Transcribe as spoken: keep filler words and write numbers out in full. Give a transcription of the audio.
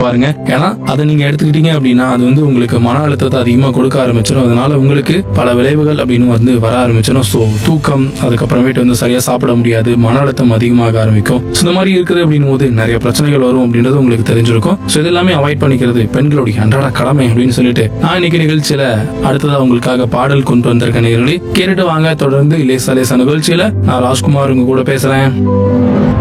பாருங்க. ஏன்னா அதை நீங்க எடுத்துக்கிட்டீங்க அப்படின்னா அது வந்து உங்களுக்கு மன அழுத்தத்தை அதிகமா கொடுக்க ஆரம்பிச்சிடும். அதனால உங்களுக்கு பல விளைவுகள் அப்படின்னு வந்து வர ஆரம்பிச்சிடும். ஸோ தூக்கம், அதுக்கப்புறமேட்டு வந்து சரியா சாப்பிட முடியாது, மன அழுத்தம் அதிகமாக ஆரம்பிக்கும். ஸோ இந்த மாதிரி இருக்குது அப்படின்னும் போது நிறைய பிரச்சனைகள் வரும் அப்படின்றது உங்களுக்கு தெரிஞ்சிருக்கும். ஸோ இது எல்லாமே அவாய்ட் பண்ணிக்கிறது பெண்களுடைய அன்றாட கடமை அப்படின்னு சொல்லிட்டு நான் இன்னைக்கு நிகழ்ச்சியில அடுத்ததா உங்களுக்காக பாடல் கொண்டு வந்திருக்க நேயர்களே கேட்டுட்டு வாங்க. தொடர்ந்து லேசா லேசா நிகழ்ச்சியில நான் ராஜ்குமார் உங்க கூட பேசுறேன்.